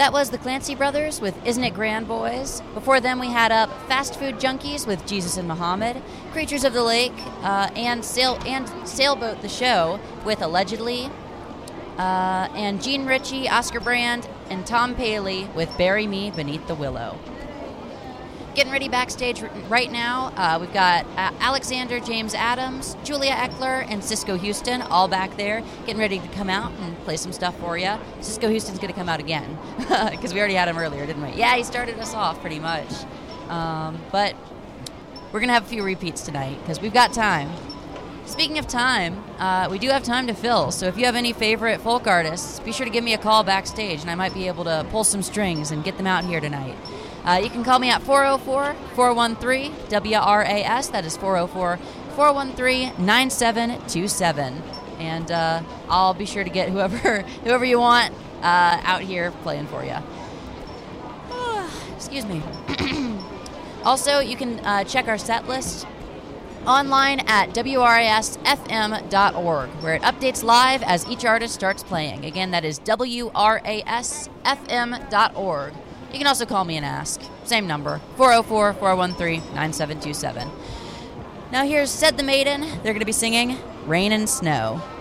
That was the Clancy Brothers with Isn't It Grand Boys. Before them we had up Fast Food Junkies with Jesus and Muhammad, Creatures of the Lake, and Sailboat the Show with Allegedly, and Gene Ritchie, Oscar Brand, and Tom Paley with Bury Me Beneath the Willow. Getting ready backstage right now, we've got Alexander James Adams, Julia Eckler, and Cisco Houston all back there getting ready to come out and play some stuff for you. Cisco Houston's going to come out again because we already had him earlier, didn't we? Yeah, he started us off pretty much. But we're going to have a few repeats tonight because we've got time. Speaking of time, we do have time to fill, so if you have any favorite folk artists, be sure to give me a call backstage, and I might be able to pull some strings and get them out here tonight. You can call me at 404-413-WRAS. That is 404-413-9727. And I'll be sure to get whoever you want out here playing for you. Excuse me. Also, you can check our set list online at WRASFM.org, where it updates live as each artist starts playing. Again, that is WRASFM.org. You can also call me and ask. Same number, 404-413-9727. Now here's Said the Maiden. They're going to be singing Rain and Snow.